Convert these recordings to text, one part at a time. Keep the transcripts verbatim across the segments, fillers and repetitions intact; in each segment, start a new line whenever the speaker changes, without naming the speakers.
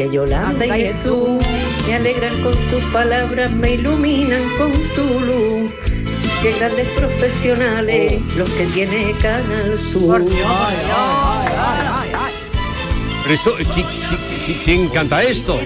Yolanda y Jesús me alegran con sus palabras, me iluminan con su luz. Qué grandes profesionales los que tiene Canal Sur.
Pero esto, ¿quién, quién, quién canta esto?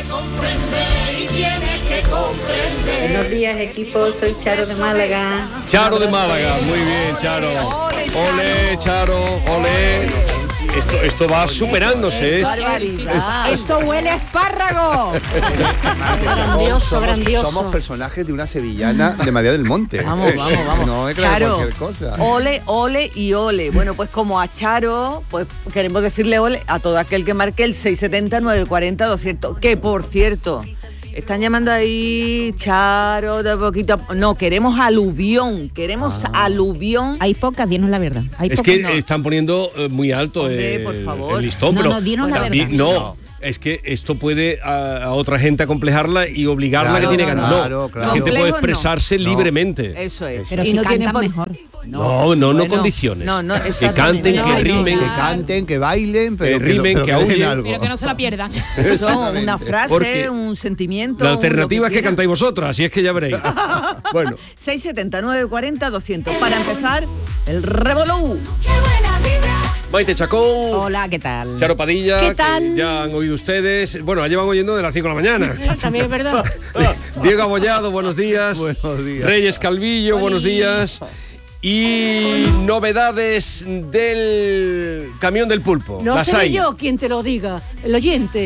Buenos días, equipo, soy Charo de Málaga.
Charo de Málaga, muy bien, Charo. Ole, Charo, ole. Esto, esto va superándose.
Esto, esto huele a espárrago.
grandioso, somos, grandioso. Somos personajes de una sevillana de María del Monte.
Vamos, vamos, vamos.
No es
Charo,
cualquier cosa.
Ole, ole y ole. Bueno, pues como a Charo, pues queremos decirle ole a todo aquel que marque el seis setenta, nueve cuarenta, doscientos. Que por cierto, están llamando ahí Charo de poquito. No, queremos aluvión, queremos ah. aluvión.
Hay pocas, dinos la verdad. Hay
es
pocas,
que
no.
están poniendo eh, muy alto
Hombre,
el,
por favor.
el listón,
no,
pero
no, dinos la
también,
verdad.
no.
No.
Es que esto puede a, a otra gente acomplejarla y obligarla
claro,
a que tiene ganas.
claro,
No,
claro.
la gente puede
Complejo,
expresarse
no.
libremente.
Eso es.
Pero
y
si
no
cantan
tiene por...
mejor.
No, no, no,
bueno,
condiciones.
No, no,
que canten,
no,
que
no,
rimen.
Que canten, que bailen, pero
que rimen,
pero
que
dejen
aúllen.
algo.
Pero que no se la pierdan.
Eso, una frase,
Porque
un sentimiento.
La alternativa
un
es que cantáis vosotras, así es que ya veréis. Bueno.
seis setenta, nueve cuarenta, doscientos. Para empezar, el revolú.
Maite Chacón.
Hola, ¿qué tal?
Charo Padilla,
¿Qué tal?
que ya han oído ustedes. Bueno, la llevan oyendo de las cinco de la mañana.
También es verdad.
Diego Abollado, buenos días.
Buenos días.
Reyes Calvillo,
Oli.
buenos días. Y novedades del camión del pulpo.
No
Las
seré
hay.
yo quien te lo diga, el oyente.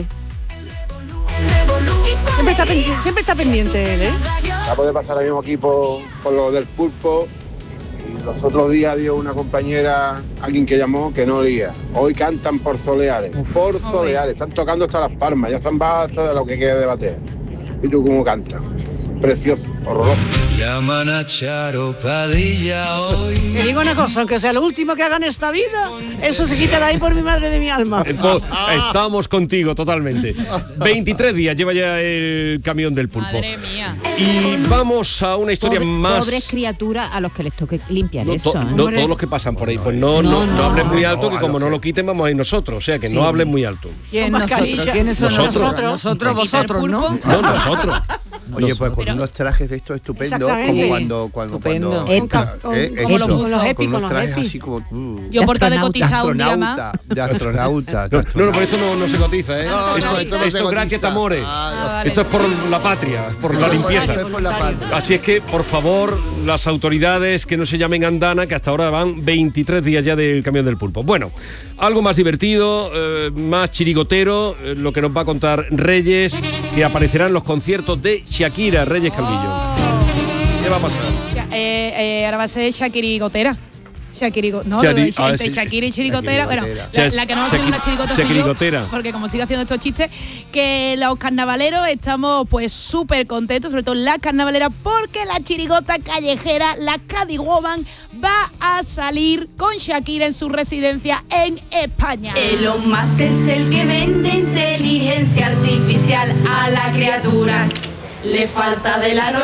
Siempre está, pendiente, siempre está pendiente él, ¿eh?
Acabo de pasar al mismo equipo con lo del pulpo y los otros días dio una compañera, alguien que llamó, que no olía. Hoy cantan por Soleares, por Soleares, están tocando hasta Las Palmas, ya están basta de lo que queda de bater. ¿Y tú cómo cantas? Precioso, horroroso.
Llaman a Charo Padilla hoy.
Te digo una cosa, aunque sea lo último que haga en esta vida, eso se quita de ahí por mi madre de mi alma.
Estamos contigo totalmente. veintitrés días lleva ya el camión del pulpo.
Madre mía.
Y vamos a una historia
Pobre-
más.
Pobres criaturas a los que les toque limpiar
No,
eso.
to-
¿eh?
no todos los que pasan por ahí, pues no, no,
No,
no,
no,
hablen muy
no,
alto, que
a
como
lo
no
que-
lo quiten vamos a ir nosotros, o sea que
Sí.
no hablen muy alto.
¿Quién
Con
nosotros?
mascarilla.
¿Quiénes son
Nosotros.
nosotros? Nosotros, vosotros, ¿no?
No, nosotros.
Oye, pues con
Pero-
unos trajes de estos estupendos,
Exactamente.
como cuando cuando
Estupendo.
cuando
Épico.
Con-
eh,
con
eso,
los- con los epi,
con
con
unos
los
trajes
epi.
así como uh,
Yo por estar de
astronauta.
cotizado un día más.
astronauta, de astronauta.
No, no, no, por esto no, no se cotiza, ¿eh?
No,
esto
no,
esto,
esto no se
esto
cotiza.
gracias amore.
Ah,
vale.
Esto es por la patria, por la limpieza.
Esto es por la patria.
Así es que, por favor, las autoridades que no se llamen Andana, que hasta ahora van veintitrés días ya del camión del pulpo. Bueno, algo más divertido, eh, más chirigotero, eh, lo que nos va a contar Reyes, que aparecerán en los conciertos de Shakira, Reyes Calvillo. ¿Qué va a pasar?
Eh, eh, ahora va a ser Shakiri Gotera. Shakiri, Go- no,
Shari-
Shakiri,
ah, sí.
Shakiri Chirigotera. Bueno,
Chirigotera.
la, la que no va a hacer
Shakiri-
una chirigota soy yo,
Shakirigotera.
porque como sigo haciendo estos chistes, que los carnavaleros estamos pues súper contentos, sobre todo las carnavaleras, porque la chirigota callejera, la Cádiz Woman, va a salir con Shakira en su residencia en España.
Elon Musk es el que vende inteligencia artificial a la criatura. Le falta de la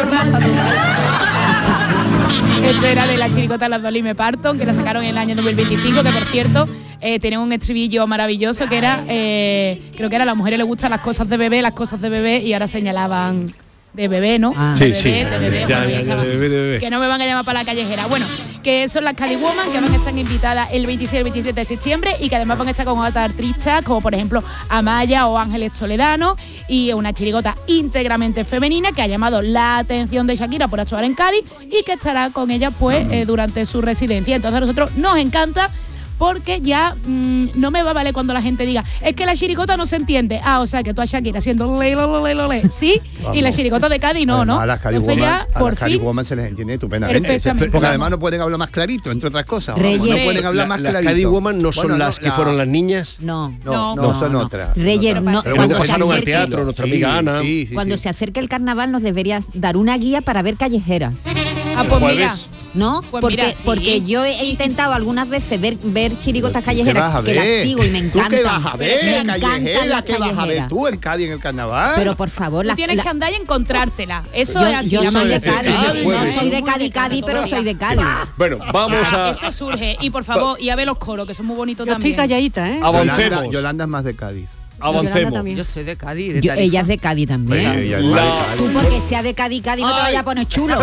normal.
Esto era de la chirigota Las Dolly Parton, que la sacaron en el año dos mil veinticinco, que por cierto eh, tenía un estribillo maravilloso que era, eh, creo que era a las mujeres les gustan las cosas de bebé, las cosas de bebé, y ahora señalaban de bebé, ¿no?
Ah.
De
Sí,
bebé,
sí.
de bebé,
Ya,
bueno,
ya, ya,
estaba.
de bebé, de bebé.
Que no me van a llamar para la callejera. Bueno, que son las Cali Woman, que van a estar invitadas el veintiséis y el veintisiete de septiembre, y que además van a estar con otras artistas, como por ejemplo Amaya o Ángeles Toledano, y una chirigota íntegramente femenina que ha llamado la atención de Shakira por actuar en Cádiz y que estará con ella pues eh, durante su residencia. Entonces a nosotros nos encanta, porque ya mmm, no me va a valer cuando la gente diga es que la chirigota no se entiende. Ah, o sea que tú a Shakira haciendo le, le, le, le, le, sí,
Vamos.
y la chirigota de Cádiz no,
Además,
¿no?
A las Cali
Entonces
Woman,
ya,
a
por
las Cali
fin,
Woman se les entiende estupendamente.
Perfectamente.
Porque además no pueden hablar más clarito, entre otras cosas. Vamos,
Reyes.
no pueden hablar
La-
más
las
clarito.
Cádiz Woman no son
Bueno, no,
las que
la-
fueron las niñas.
No.
No, no,
No,
son
no.
otras.
Reyes, no,
Pero
cuando
bueno,
se
pasaron al
acerque-
teatro, nuestra
Sí,
amiga Ana.
sí, sí,
Cuando
sí.
se acerque el carnaval nos deberías dar una guía para ver callejeras.
ah, pues
Jueves.
mira,
¿No?
Pues
porque,
mira, sí.
porque yo he intentado algunas veces ver, ver chirigotas
¿Qué vas
callejeras
a
que las
ver?
sigo y me encantan.
¿Tú qué vas a
Me
ver,
encantan
callejera?
las
¿Qué vas a ver
callejeras.
tú en Cádiz en el carnaval?
Pero por favor,
tú
las
tienes
la-
que andar y encontrártela. Eso
yo,
es así.
yo
la
soy de
magia.
Cádiz,
Ese
no
jueves.
soy de Cádiz, Cádiz, pero soy de Cádiz.
Bueno, vamos a
Eso surge. Y por favor, y a ver los coros, que son muy bonitos
Yo estoy
también.
calladita, ¿eh?
avancemos.
Yolanda, Yolanda es más de Cádiz.
avancemos.
Yo soy de Cádiz, de
Yo-
Tarifa.
ella es de Cádiz también.
Pues ella es
La-
de Cádiz.
Tú porque sea de Cádiz, Cádiz no te vayas a poner chulo.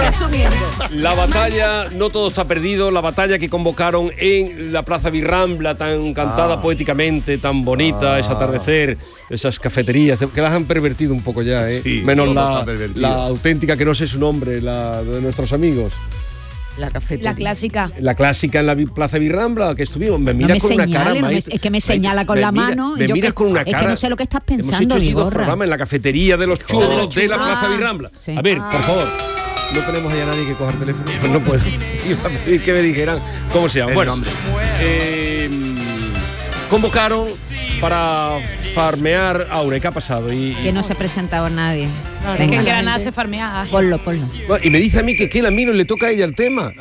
La batalla, no todo está perdido, la batalla que convocaron en la Plaza Virrambla, tan cantada
Ah.
poéticamente, tan bonita,
Ah.
ese atardecer, esas cafeterías, que las han pervertido un poco ya, ¿eh?
Sí,
menos
todo
la,
está pervertido.
la auténtica, que no sé su nombre, la de nuestros amigos.
La cafetería.
La clásica.
La clásica en la vi- Plaza Virrambla que estuvimos, me
No
mira
me
con una cara,
señales, no me-
maestro.
es que me
Maestro,
señala con
me
la
mira-
mano. y
Me
yo
miras
que-
con una
es
cara.
que no sé lo que estás
Hemos
pensando,
hecho allí dos
Vigorra.
programas en la cafetería de los churros de la
Ah,
Plaza Virrambla.
sí.
A ver, por favor. No tenemos allá nadie que coja el teléfono. Pues no puedo. Iba a pedir que me dijeran cómo se llama.
El
Bueno,
nombre.
eh, convocaron para farmear Aure. ¿Qué ha pasado? Y, y-
Que no se ha presentado nadie.
Es que
Venga.
en Granada se farmea. Ay.
Ponlo, ponlo.
Bueno, y me dice a mí que, que a mí no le toca a ella el tema.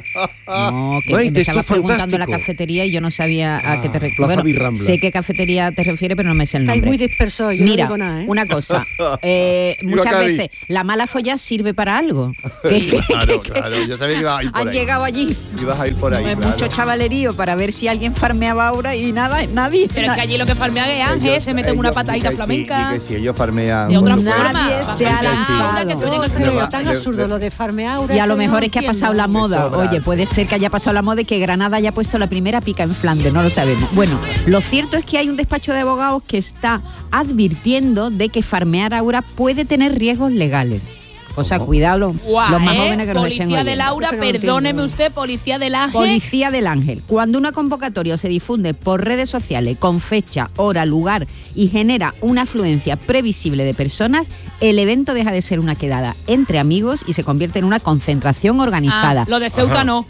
No, que
Maite,
me
esto
estabas
es
preguntando la
fantástico.
cafetería y yo no sabía a qué te
Plaza
refieres.
Virrambla.
Sé qué cafetería te refieres, pero no me sé el
Estáis
nombre.
muy dispersos, yo
Mira,
no digo nada, ¿eh?
una cosa. eh,
Viva
muchas
Cádiz.
veces la mala folla sirve para algo. Que- que-
Claro, claro. Yo sabía que ibas a ir por
Han
ahí.
llegado allí.
Ibas a ir por ahí,
Pues
claro.
mucho chavalerío para ver si alguien farmeaba ahora y nada, nadie.
Pero es que allí lo que farmea es Ángel,
Ellos-
se mete en una
ellos-
patadita
y que sí,
flamenca.
y que si ellos farmean.
De otra
bueno,
forma.
Nadie se ha
Farmear,
lanzado.
que se oye que se
Pero
va-
es tan
de-
absurdo
de-
lo de farmear.
Y a lo mejor es que ha pasado la moda.
sobra.
Oye, puede ser que haya pasado la moda y que Granada haya puesto la primera pica en Flandes, no lo sabemos. Bueno, lo cierto es que hay un despacho de abogados que está advirtiendo de que farmear aura puede tener riesgos legales. O sea, cuidado los,
Guau,
los más
¿eh?
jóvenes que nos estén
Policía de
oyendo.
Laura,
Eso no
perdóneme
entiendo.
usted, policía del Ángel.
Policía del Ángel. Cuando una convocatoria se difunde por redes sociales con fecha, hora, lugar y genera una afluencia previsible de personas, el evento deja de ser una quedada entre amigos y se convierte en una concentración organizada.
Ah, lo de Ceuta no.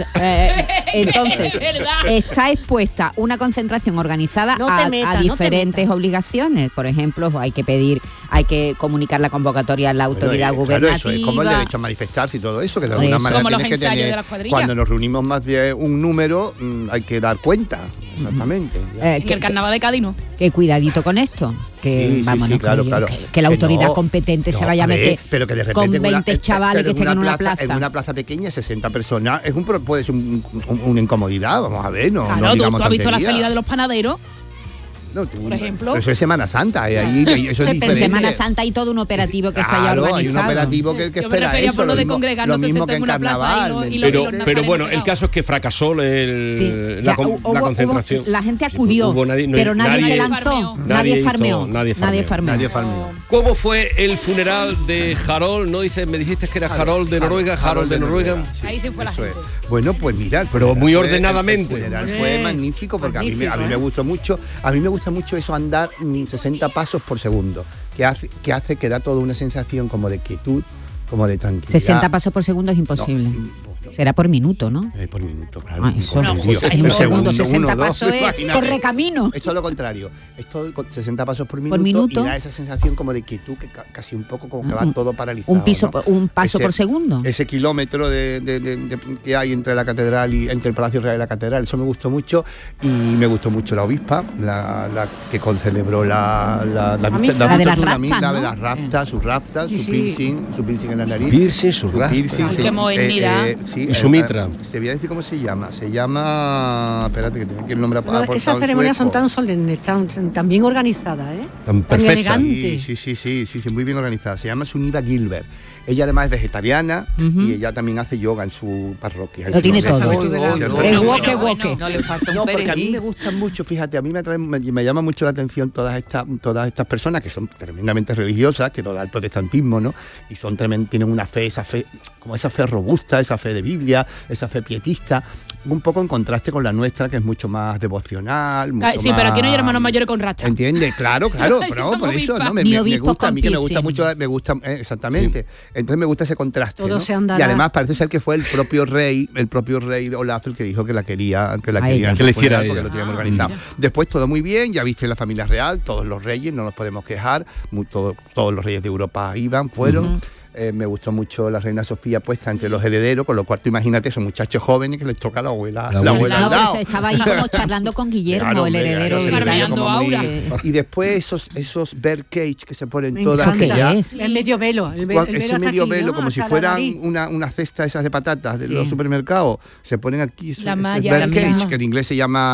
Eh, entonces,
Es verdad.
está expuesta una concentración organizada
No te
a,
metas,
a
no te
diferentes obligaciones. Por ejemplo, hay que pedir, hay que comunicar la convocatoria a la autoridad
Bueno, eh,
gubernativa.
Claro, eso es como el derecho a manifestarse y todo eso, que de alguna
Eso.
manera
Como los
tienes que
ensayos
tener,
de las cuadrillas.
cuando nos reunimos más de un número, mm, hay que dar cuenta, exactamente. ya.
Eh,
En
que,
el carnaval de Cádiz no.
que cuidadito con esto. Que,
Sí, sí,
vámonos,
sí, claro,
que,
claro.
que- que la
Que
autoridad
no,
competente se
no,
vaya a
hombre,
meter
pero que de repente
con
en una-
veinte
eh,
chavales
pero
que estén en una plaza.
En una plaza pequeña, sesenta personas, es un, pro- puede ser un- un- una incomodidad, vamos a ver, no,
Claro,
no
tú,
digamos
tú has visto la
tonterías.
salida de los panaderos.
No, tú-
por ejemplo.
Pero eso es Semana Santa, y ahí, ahí eso es
En
diferente.
Semana Santa hay todo un operativo que está ya
Claro, hay un
organizado.
operativo que, que
Yo me
espera
refería
eso,
por lo de
mismo-
congregarnos
lo mismo
sesenta
que
en
en
una plaza
carnaval.
y lo-
¿me
y lo-
Pero,
los
entiendes?
pero
nazarenos
bueno, el
pegados.
caso es que fracasó el,
Sí,
la,
ya,
con-
hubo-
la
hubo-
concentración.
la gente
Sí,
acudió,
hubo nadie- no-
pero nadie, se lanzó,
farmeó.
nadie,
Nadie hizo-
farmeó,
nadie farmeó.
farmeó.
Nadie farmeó.
¿Cómo fue el funeral de Harold? ¿No dices, me dijiste que era Harold de Noruega, Harold de Noruega?
sí,
Ahí sí fue la
eso es.
gente.
Bueno, pues mira, el
Pero
funeral
muy
fue-
ordenadamente.
El funeral
Hombre,
fue magnífico porque a mí, me- a mí
magnífico,
me
¿eh?
gustó mucho, a mí me gusta mucho eso andar mm, sesenta pasos por segundo, que hace que hace que da toda una sensación como de quietud, como de tranquilidad.
sesenta pasos por segundo es imposible.
No, no,
Será por minuto, ¿no?
eh, por minuto, claro.
Ah, eso
por
no,
minuto.
José,
Un
un segundo,
segundo,
sesenta
uno, dos,
pasos es
imagínate.
correcamino.
Es todo lo contrario. Es todo con sesenta pasos por minuto,
minuto.
y da esa sensación como de quietud, que ca- casi un poco como que va
Un-
todo paralizado.
Un piso,
¿no?
un paso
Ese-
por segundo.
Ese kilómetro de, de- de- de- que hay entre la catedral y entre el Palacio Real y la catedral, eso me gustó mucho, y me gustó mucho la obispa, la, la que concelebró la, la, la,
misa.
La de las
la
rastas,
misa,
¿no?
de las rastas, sus rastas,
Sí,
su
sí.
piercing, su piercing en la nariz.
Piercing, sus rastas.
piercing,
Ay,
sí.
qué modernidad.
sí,
Y su
eh,
mitra.
eh, Te voy a decir cómo se llama. Se llama. Espérate, que tengo aquí el nombre
Pero
apuntado
esas
en
ceremonias son
sueco.
tan solemnes, tan, tan bien organizadas, ¿eh?
Tan
Tan
perfecta.
elegante.
Sí, sí, sí, sí, sí, sí, muy bien organizada. Se llama Suniva Gilbert. Ella además es vegetariana
Ujú.
y ella también hace yoga en su parroquia.
Lo tiene
Sí,
todo.
sí,
Uy,
sí,
uy,
sí,
uy,
sí,
uy.
El
sí.
woke,
bueno,
woke.
No le falta un
No, porque a mí
perejil.
me gustan mucho, fíjate, a mí me, traen- me, me llama mucho la atención todas estas, todas estas personas que son tremendamente religiosas, que toda el protestantismo, ¿no? Y son tremen- tienen una fe, esa fe, como esa fe robusta, esa fe de Biblia, esa fe pietista, un poco en contraste con la nuestra, que es mucho más devocional, mucho
Ah, Sí, pero aquí no hay
más-
hermanos mayores con rasta.
¿Entiendes? Claro, claro, pero
Son
por eso,
obispas.
¿no? Me,
Ni
me- me
obispos
gusta, a mí que me gusta
con
mucho, me gusta, eh, exactamente. Entonces me gusta ese contraste,
Todo
¿no?
se andará.
Y además parece ser que fue el propio rey, el propio rey de Olaf el que dijo que la quería, que la
A
quería
ella.
en
Que
su
le hiciera
funeral
a
porque
ella.
lo teníamos
Ah,
organizado.
mira.
Después todo muy bien, ya viste la familia real, todos los reyes, no nos podemos quejar, mu- todo- todos los reyes de Europa iban, fueron. Eh, me gustó mucho la reina Sofía puesta entre los herederos, con lo cual tú imagínate esos muchachos jóvenes que les toca la abuela,
La
la
abuela.
abuela
No,
al
pero
lado.
se estaba ahí como charlando con Guillermo,
Claro,
el
hombre,
heredero.
claro,
y
se
tal.
veía como muy-
Aura.
Y después esos esos bear cage que se ponen
Me
todas
encanta.
ya-
¿Qué es?
El medio velo. El, ve-
Cuan-
el velo
ese
hasta
medio
aquí,
velo,
¿no?
como si
Hasta la
fueran
nariz.
una, una cesta esas de patatas de
Sí.
los supermercados, se ponen aquí. Eso,
La
ese
malla,
bear
la
cage,
misma.
que en inglés se llama.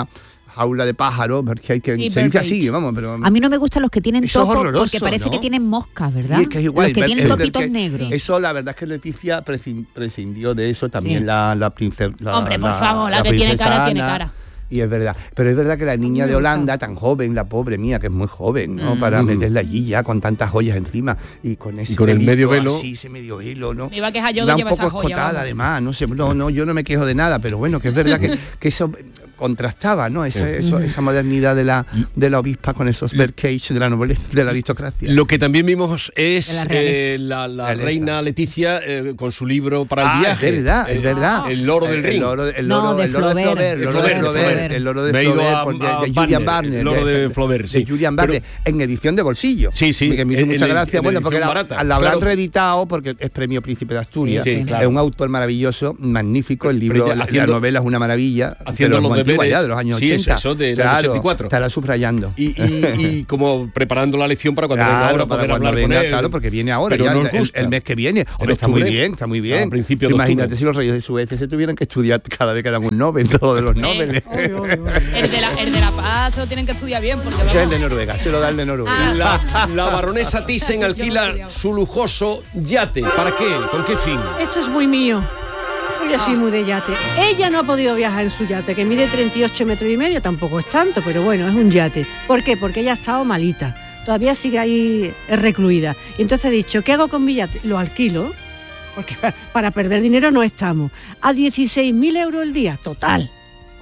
jaula de pájaros, porque hay que
Sí,
se dice
perfect.
así, vamos, pero
A mí no me gustan los que tienen
Eso es
topo
horroroso,
porque parece
¿no?
que tienen moscas, ¿verdad?
Y es que es igual,
los que
el-
tienen
el del
topitos
que-
negros.
Eso, la verdad es que Leticia prescin- prescindió de eso también
Sí.
la, la princesa.
Hombre, por favor, la que tiene cara, tiene cara.
Y es verdad, pero es verdad que la niña de Holanda, tan joven, la pobre mía, que es muy joven, ¿no?
Mm.
Para meterla allí ya con tantas joyas encima y con ese
Y con el
velito
medio velo.
así, ese medio velo, ¿no?
Me iba a quejar yo
Va
de
un
llevar
poco
esa joya.
escotada,
vamos.
además, no sé, no, no, yo no me quejo de nada, pero bueno, que es verdad que, que eso contrastaba, ¿no? Esa,
Sí.
eso- esa modernidad de la, de la obispa con esos birdcage de la nobleza, de la aristocracia.
Lo que también vimos es
De la realeza.
eh, la, la
Realeza.
reina Leticia eh, con su libro para el
Ah,
viaje.
es verdad,
el,
es verdad.
El loro del
El-
ring.
El loro, el
No,
loro,
de
el loro de
Flaubert.
Flaubert, el
De
loro de
Flaubert, de
Flaubert,
Flaubert.
el loro de
Me he ido
Flaubert,
a-
con- de,
a
de Julian
Barnes,
Barnes.
el loro de Flaubert, sí.
De Julian
Pero-
Barnes, en edición de bolsillo.
Sí, sí,
Que me hizo
en-
mucha
en-
gracia,
en
bueno, porque
edición
la,
barata,
la habrán
claro.
reeditado porque es premio Príncipe de Asturias.
Sí, sí, claro.
Es un autor maravilloso, magnífico, el libro,
Pero ya
la,
haciendo-
la novela es una maravilla.
haciendo
pero
los
muy antigua
deberes.
ya, de los años
Sí,
ochenta.
eso, del año
Claro,
ochenta y cuatro.
estará subrayando.
Y, y- y como preparando la lección para cuando venga
Claro,
ahora
para
poder
cuando
hablar
venga,
con él.
claro, porque viene ahora,
Pero
ya
nos
el, el-
gusta.
el mes que viene. Hombre, está
octubre.
muy bien, está muy bien.
A principios
Tú
de
imagínate
octubre.
si los reyes de Suecia se tuvieran que estudiar cada vez que dan un Nobel, todo de los Nobel.
El de, la, el de la paz se lo tienen que estudiar bien porque
Ese es el
vamos,
de Noruega, se lo da el de Noruega.
La, la baronesa Thyssen alquila su lujoso yate. ¿Para qué? ¿Con qué fin?
Esto es muy mío. Soy así muy de yate. Ella no ha podido viajar en su yate, que mide treinta y ocho metros y medio, tampoco es tanto, pero bueno, es un yate. ¿Por qué? Porque ella ha estado malita. Todavía sigue ahí eh, recluida. Y entonces he dicho, ¿qué hago con mi yate? Lo alquilo, porque pa- para perder dinero no estamos. A dieciséis mil euros el día, total.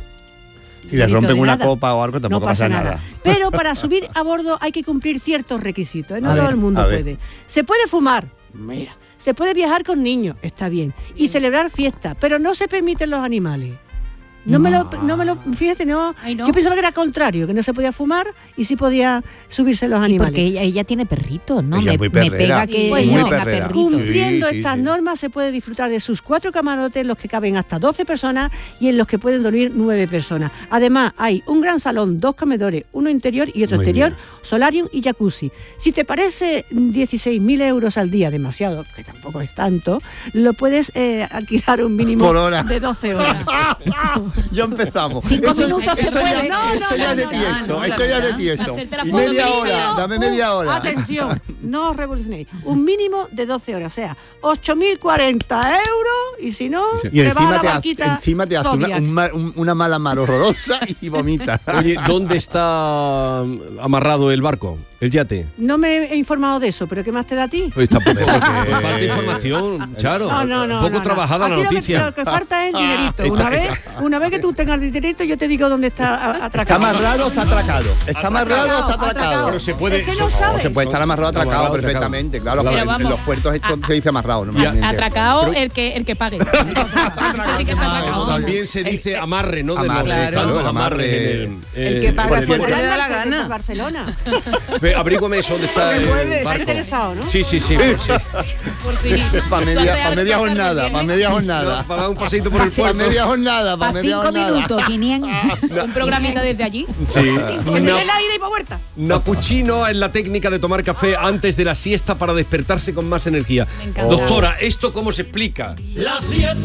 Si le
Dinerito
rompen
de
una
nada.
copa o algo, tampoco
no pasa,
pasa
nada.
nada.
Pero para subir a bordo hay que cumplir ciertos requisitos, ¿eh? No
A
todo
ver,
el mundo
a ver.
puede. Se puede fumar, mira. Se puede viajar con niños, está bien. Y celebrar fiestas, pero no se permiten los animales. No, me lo, no me lo, fíjate, no,
Ay, no.
yo pensaba que era contrario, que no se podía fumar y sí podía subirse los
Y
animales.
porque ella, ella tiene perritos, ¿no?
Ella
me,
es muy
me
perrera.
pega que
Pues
ella
no.
tenga
Muy perrera.
perritos.
Cumpliendo
Sí, sí,
estas
sí.
normas se puede disfrutar de sus cuatro camarotes, los que caben hasta doce personas y en los que pueden dormir nueve personas. Además, hay un gran salón, dos comedores, uno interior y otro
Muy
exterior,
bien.
solarium y jacuzzi. Si te parece dieciséis mil euros al día demasiado, que tampoco es tanto, lo puedes eh, alquilar un mínimo
Por hora.
de doce horas.
Ya empezamos.
Cinco
Esto-
minutos
esto
se
ya-
puede.
No, no,
esto ya
no,
es de
no,
tieso,
no,
esto ya es de
no,
tieso.
hacerte la
Y
foto
media
mínima.
hora, dame media hora.
Atención, no os revolucionéis. Un mínimo de doce horas, o sea, ocho mil cuarenta euros y si no,
Y
te va a
encima
la
te, hace,
barquita
encima te hace una,
Zodiac.
un ma- un- una mala mar horrorosa y vomita.
Oye, ¿dónde está amarrado el barco? El yate.
No me he informado de eso, pero ¿qué más te da a ti?
Pues tampoco.
Porque-
Pues falta información, Charo.
No, no, no.
Un poco
no, no.
trabajada
Aquí
la
lo que-
noticia.
Lo que, falta es el dinerito.
Está-
Una vez, una vez que tú tengas el dinerito, yo te digo dónde está a-
¿Está
atracado.
amarrado o está atracado? ¿Está amarrado o está
Atracado.
atracado?
Pero se puede.
Es que no
son-
sabes.
Se puede estar amarrado o atracado
Amarrado,
perfectamente, claro.
Pero
en- en
vamos.
los puertos esto se dice amarrado,
A-
normalmente.
atracado el que el que pague. Ese sí que está atracado.
También se dice amarre, ¿no? De los
Amarre,
de
claro,
tantos
el amarre.
amarres en el-
El
eh,
que paga
por el
fuerte
puerto.
le da la
Por
gana.
Barcelona.
Ve, Abrígame eso, ¿dónde está el
puede, está
barco?
interesado, ¿no?
Sí, sí, sí. pues sí.
Por si.
Para media,
Suerte
pa' media
harto
jornada,
tarde
para
viene.
media jornada.
Para dar un paseito por el
Para
puerto.
media jornada, para
Para
media
cinco
jornada.
minutos, quinientos.
Un programita desde allí.
Sí.
Que me
Na-
dé la ida y pa' vuelta.
Napuccino es la técnica de tomar café antes de la siesta para despertarse con más energía.
Me encanta.
Doctora, ¿esto cómo se explica?
La siete